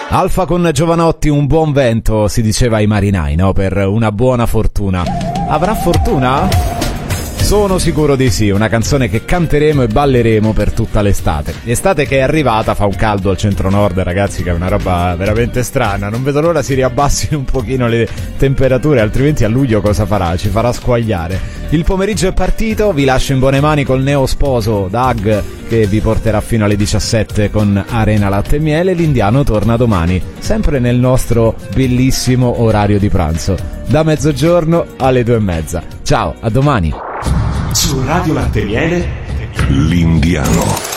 Alfa con Giovanotti, un buon vento, si diceva ai marinai, no? Per una buona fortuna. Avrà fortuna? Sono sicuro di sì, una canzone che canteremo e balleremo per tutta l'estate. L'estate che è arrivata fa un caldo al centro-nord, ragazzi, che è una roba veramente strana. Non vedo l'ora si riabbassino un pochino le temperature, altrimenti a luglio cosa farà? Ci farà squagliare. Il pomeriggio è partito, vi lascio in buone mani col neosposo Doug, che vi porterà fino alle 17 con Arena Latte e Miele. L'Indiano torna domani, sempre nel nostro bellissimo orario di pranzo, da mezzogiorno alle 2:30. Ciao, a domani. Su Radio Latte e Miele, l'Indiano.